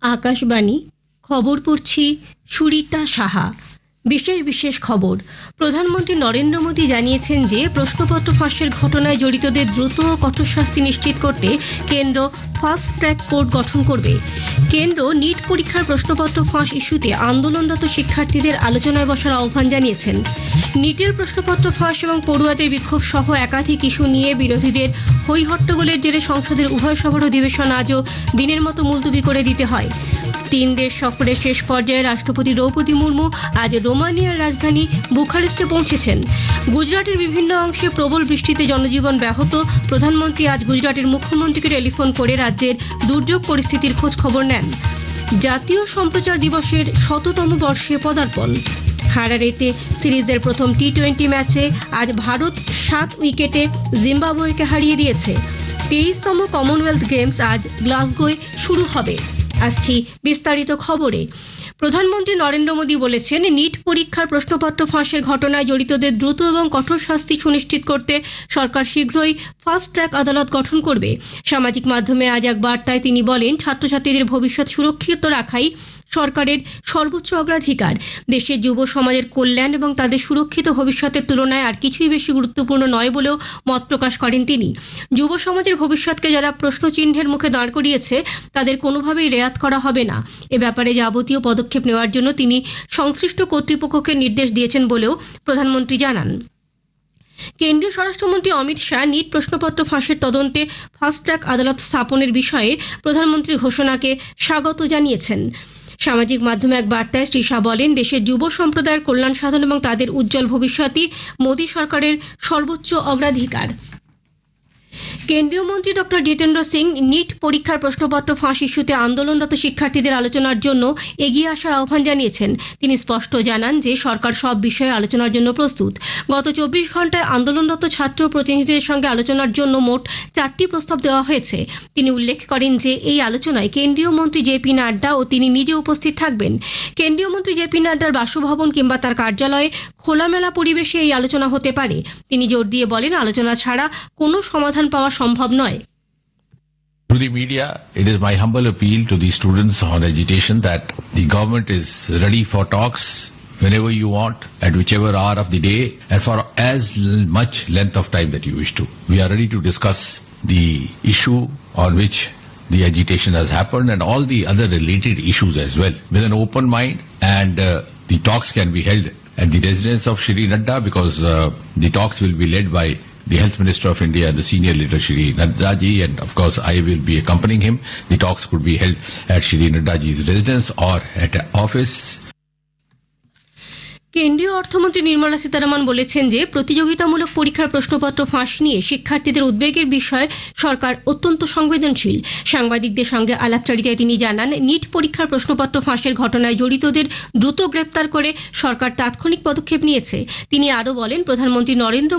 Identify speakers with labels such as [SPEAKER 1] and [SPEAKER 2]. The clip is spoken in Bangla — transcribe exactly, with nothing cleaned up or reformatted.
[SPEAKER 1] আকাশবাণী খবর পড়ছি সুরিতা সাহা। বিশেষ বিশেষ খবর। প্রধানমন্ত্রী নরেন্দ্র মোদী জানিয়েছেন যে প্রশ্নপত্র ফাঁসের ঘটনায় জড়িতদের দ্রুত ও কঠোর শাস্তি নিশ্চিত করতে কেন্দ্র ফাস্ট ট্র্যাক কোর্ট গঠন করবে। কেন্দ্র নিট পরীক্ষার প্রশ্নপত্র ফাঁস ইস্যুতে আন্দোলনরত শিক্ষার্থীদের আলোচনায় বসার আহ্বান জানিয়েছেন। নিটের প্রশ্নপত্র ফাঁস এবং পড়ুয়াদের বিক্ষোভ সহ একাধিক ইস্যু নিয়ে বিরোধীদের হইহট্টগোলের জেরে সংসদের উভয় সভার অধিবেশন আজও দিনের মতো মুলতবি করে দিতে হয়। তিন দেশ সফরের শেষ পর্যায়ে রাষ্ট্রপতি দ্রৌপদী মুর্মু আজ রোমানিয়ার রাজধানী বুখারেস্টে পৌঁছেছেন। গুজরাটের বিভিন্ন অংশে প্রবল বৃষ্টিতে জনজীবন ব্যাহত। প্রধানমন্ত্রী আজ গুজরাটের মুখ্যমন্ত্রীকে টেলিফোন করে রাজ্যের দুর্যোগ পরিস্থিতির খোঁজ খবর নেন। জাতীয় সম্প্রচার দিবসের শততম বর্ষে পদার্পণ। হারারেতে সিরিজের প্রথম টি টোয়েন্টি ম্যাচে আজ ভারত সাত উইকেটে জিম্বাবুয়েকে হারিয়ে দিয়েছে। তেইশতম কমনওয়েলথ গেমস আজ গ্লাসগোয় শুরু হবে। আসছি বিস্তারিত খবরে। প্রধানমন্ত্রী নরেন্দ্র মোদী বলেছেন, নিট পরীক্ষার প্রশ্নপত্র ফাঁসের ঘটনায় জড়িতদের দ্রুত এবং কঠোর শাস্তি সুনিশ্চিত করতে সরকার শীঘ্রই ফাস্ট ট্র্যাক আদালত গঠন করবে। সামাজিক মাধ্যমে আজ এক বার্তায় তিনি বলেন, ছাত্রছাত্রীদের ভবিষ্যৎ সুরক্ষিত রাখাই সরকারের সর্বোচ্চ অগ্রাধিকার। দেশের যুব সমাজের কল্যাণ এবং তাদের সুরক্ষিত ভবিষ্যতের তুলনায় আর কিছুই বেশি গুরুত্বপূর্ণ নয় বলেও মত প্রকাশ করেন তিনি। যুব সমাজের ভবিষ্যৎকে যারা প্রশ্নচিহ্নের মুখে দাঁড় করিয়েছে তাদের কোনোভাবেই রেয়াত করা হবে না। এ ব্যাপারে যাবতীয় পদক্ষেপ নেওয়ার জন্য তিনি সংশ্লিষ্ট কর্তৃপক্ষকে নির্দেশ দিয়েছেন বলেও প্রধানমন্ত্রী জানান। কেন্দ্রীয় স্বরাষ্ট্রমন্ত্রী অমিত শাহ নিট প্রশ্নপত্র ফাঁসের তদন্তে ফাস্ট ট্র্যাক আদালত স্থাপনের বিষয়ে প্রধানমন্ত্রীর ঘোষণাকে স্বাগত জানিয়েছেন। সামাজিক মাধ্যমে এক বার্তায় শ্রী শাহ বলেন, দেশের যুব সম্প্রদায়ের কল্যাণ সাধন এবং তাদের উজ্জ্বল ভবিষ্যৎই মোদী সরকারের সর্বোচ্চ অগ্রাধিকার। কেন্দ্রীয় মন্ত্রী ডক্টর জিতেন্দ্র সিং নিট পরীক্ষার প্রশ্নপত্র ফাঁস ইস্যুতে আন্দোলনরত শিক্ষার্থীদের আলোচনার জন্য এগিয়ে আসার আহ্বান জানিয়েছেন। তিনি স্পষ্ট জানান যে সরকার সব বিষয়ে আলোচনার জন্য প্রস্তুত। গত চব্বিশ ঘন্টায় আন্দোলনরত ছাত্র প্রতিনিধিদের সঙ্গে আলোচনার জন্য মোট চারটি প্রস্তাব দেওয়া হয়েছে। তিনি উল্লেখ করেন যে এই আলোচনায় কেন্দ্রীয় মন্ত্রী জে পি নাড্ডা ও তিনি নিজে উপস্থিত থাকবেন। কেন্দ্রীয় মন্ত্রী জে পি নাড্ডার বাসভবন কিংবা তার কার্যালয়ে খোলামেলা পরিবেশে এই আলোচনা হতে পারে। তিনি জোর দিয়ে বলেন, আলোচনা ছাড়া কোনো সমাধান পাওয়া সম্ভব নয়।
[SPEAKER 2] To the media, it is my humble appeal to the students on agitation that the government is ready for talks whenever you want, at whichever hour of the day, and for as much length of time that you wish to. We are ready to discuss the issue on which the agitation has happened and all the other related issues as well, with an open mind, and uh, the talks can be held at the residence of Shri Nadda because uh, the talks will be led by the Health Minister of India and the senior leader Shri Nadda ji, and of course I will be accompanying him. The talks could be held at Shri Nadda ji's residence or at an office.
[SPEAKER 1] কেন্দ্রীয় অর্থমন্ত্রী নির্মলা সীতারামন বলেছেন যে প্রতিযোগিতামূলক পরীক্ষার প্রশ্নপত্র ফাঁস নিয়ে শিক্ষার্থীদের উদ্বেগের বিষয়ে সরকার অত্যন্ত সংবেদনশীল। সাংবাদিকদের সঙ্গে আলাপচারিতায় তিনি জানান, নিট পরীক্ষার প্রশ্নপত্র ফাঁসের ঘটনায় জড়িতদের দ্রুত গ্রেপ্তার করে সরকার তাৎক্ষণিক পদক্ষেপ নিয়েছে। তিনি আরও বলেন, প্রধানমন্ত্রী নরেন্দ্র